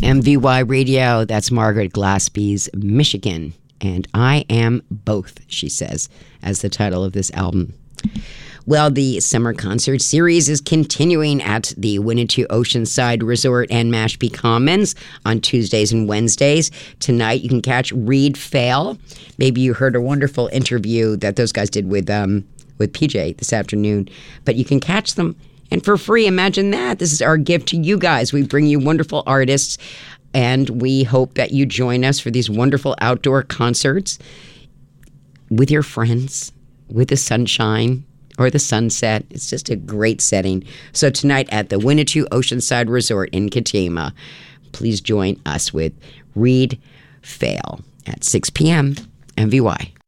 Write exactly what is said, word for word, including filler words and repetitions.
M V Y Radio, that's Margaret Glaspie's Michigan. And I am both, she says, as the title of this album. Well, the summer concert series is continuing at the Winnetou Oceanside Resort and Mashpee Commons on Tuesdays and Wednesdays. Tonight, you can catch Reed Fail. Maybe you heard a wonderful interview that those guys did with um, with P J this afternoon. But you can catch them, and for free. Imagine that. This is our gift to you guys. We bring you wonderful artists, and we hope that you join us for these wonderful outdoor concerts with your friends, with the sunshine, or the sunset. It's just a great setting. So tonight at the Winnetou Oceanside Resort in Katiema, please join us with Reed Fail at six p.m. M V Y.